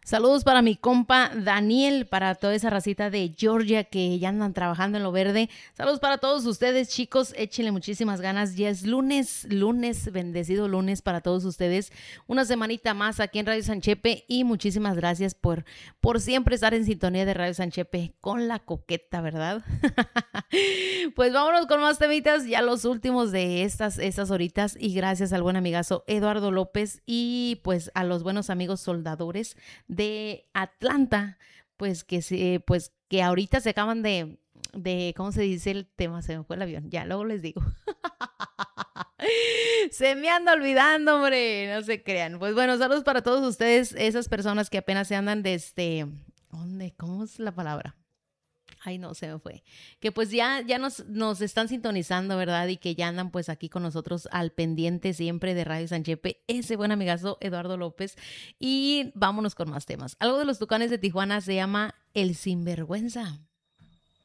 Saludos para mi compa Daniel, para toda esa racita de Georgia que ya andan trabajando en lo verde. Saludos para todos ustedes, chicos. Échenle muchísimas ganas. Ya es lunes, bendecido lunes para todos ustedes. Una semanita más aquí en Radio Sanchepe y muchísimas gracias por siempre estar en sintonía de Radio Sanchepe con la coqueta, ¿verdad? Pues vámonos con más temitas, ya los últimos de estas horitas, y gracias al buen amigazo Eduardo López y pues a los buenos amigos soldadores de Atlanta, pues que ahorita se acaban de, ¿cómo se dice el tema? Se me fue el avión, ya luego les digo. Se me anda olvidando, hombre, no se crean. Pues bueno, saludos para todos ustedes, esas personas que apenas se andan ¿dónde? ¿Cómo es la palabra? Ay, no, se me fue. Que pues ya nos están sintonizando, ¿verdad? Y que ya andan pues aquí con nosotros al pendiente siempre de Radio Sanchepe, ese buen amigazo Eduardo López. Y vámonos con más temas. Algo de los Tucanes de Tijuana se llama El Sinvergüenza.